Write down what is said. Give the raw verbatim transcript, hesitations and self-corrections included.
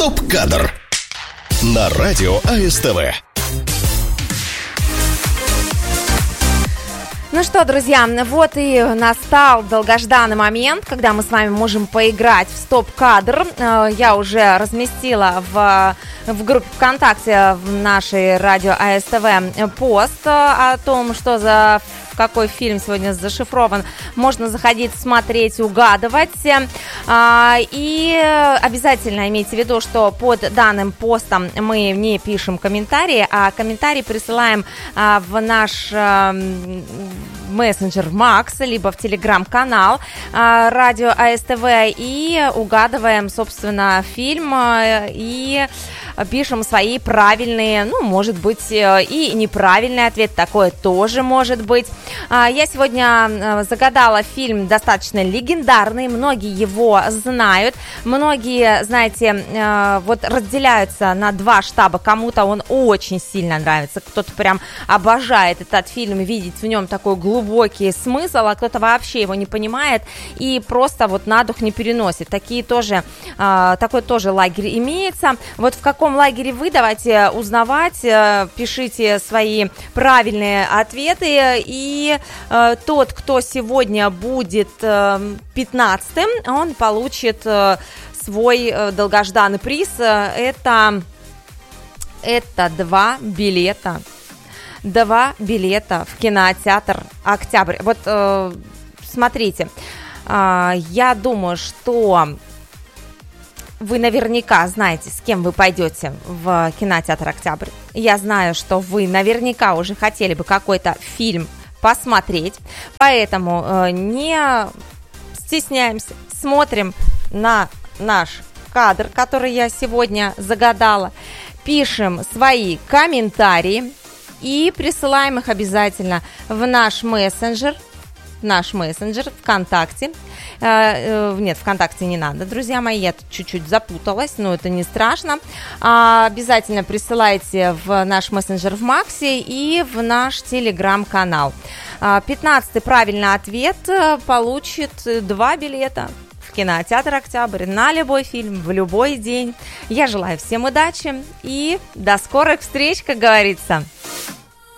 Стоп-кадр на радио АСТВ. Ну что, друзья, вот и настал долгожданный момент, когда мы с вами можем поиграть в стоп-кадр. Я уже разместила в, в группе ВКонтакте в нашей радио АСТВ пост о том, что за... какой фильм сегодня зашифрован. Можно заходить, смотреть, угадывать. И обязательно имейте в виду, что под данным постом мы не пишем комментарии, а комментарии присылаем в наш мессенджер Макс, либо в телеграм-канал радио АСТВ, и угадываем, собственно, фильм и пишем свои правильные, ну, может быть, и неправильный ответ, такое тоже может быть. Я сегодня загадала фильм достаточно легендарный, многие его знают, многие, знаете, вот разделяются на два штаба, кому-то он очень сильно нравится, кто-то прям обожает этот фильм, видеть в нем такой глубокий смысл, а кто-то вообще его не понимает и просто вот на дух не переносит. Такие тоже, такой тоже лагерь имеется. Вот в каком лагере вы, давайте узнавать, пишите свои правильные ответы, и э, тот, кто сегодня будет э, пятнадцатым, он получит э, свой э, долгожданный приз. Это, это два билета. Два билета в кинотеатр «Октябрь». Вот э, смотрите, э, я думаю, что вы наверняка знаете, с кем вы пойдете в кинотеатр «Октябрь». Я знаю, что вы наверняка уже хотели бы какой-то фильм посмотреть, поэтому э, не стесняемся, смотрим на наш кадр, который я сегодня загадала, пишем свои комментарии и присылаем их обязательно в наш мессенджер, наш мессенджер ВКонтакте. Э, э, нет, ВКонтакте не надо, друзья мои, я тут чуть-чуть запуталась, но это не страшно. А, обязательно присылайте в наш мессенджер в Максе и в наш телеграм-канал. пятнадцатый правильный ответ получит два билета в кинотеатр «Октябрь» на любой фильм, в любой день. Я желаю всем удачи и до скорых встреч, как говорится.